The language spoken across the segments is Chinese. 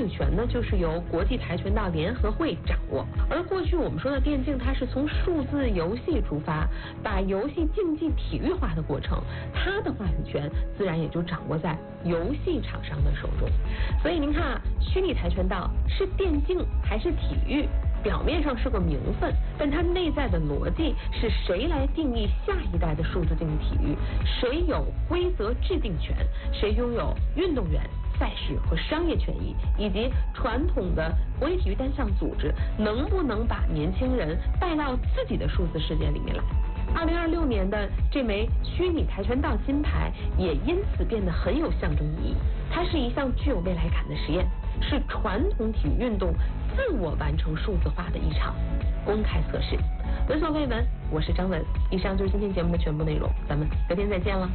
权呢，就是由国际跆拳道联合会掌握。而过去我们说的电竞，它是从数字游戏出发，把游戏竞技体育化的过程，它的话语权自然也就掌握在游戏厂商的手中。所以您看啊，虚拟跆拳道是电竞还是体育？表面上是个名分，但它内在的逻辑是谁来定义下一代的数字竞技体育？谁有规则制定权？谁拥有运动员、赛事和商业权益？以及传统的国际体育单项组织能不能把年轻人带到自己的数字世界里面来？2026年的这枚虚拟跆拳道金牌也因此变得很有象征意义。它是一项具有未来感的实验，是传统体育运动自我完成数字化的一场公开测试。闻所未闻，我是张文。以上就是今天节目的全部内容，咱们隔天再见了。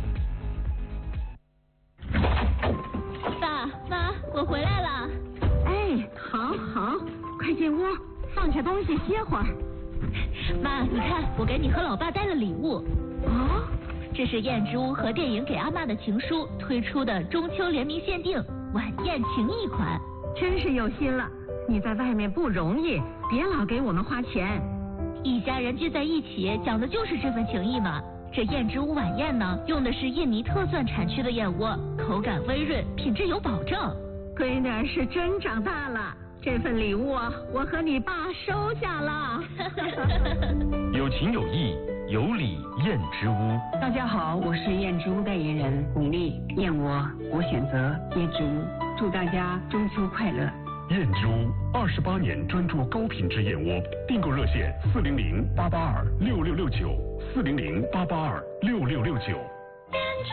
爸妈，我回来了。 哎，好，快进屋，放下东西歇会儿。 妈，你看，我给你和老爸带了礼物。 哦， 这是燕之屋和电影给阿嬷的情书推出的中秋联名限定晚宴情谊款。 真是有心了，你在外面不容易，别老给我们花钱。 一家人聚在一起，讲的就是这份情谊嘛。这燕之屋晚宴呢，用的是印尼特蒜产区的燕窝，口感微润，品质有保证。 闺女是真长大了，这份礼物啊，我和你爸收下了。 有情有义，有礼燕之屋。 大家好，我是燕之屋代言人巩俐，燕窝我选择燕之屋，祝大家中秋快乐。 燕之屋28年专注高品质燕窝，订购热线400-882-6669，400-882-6669。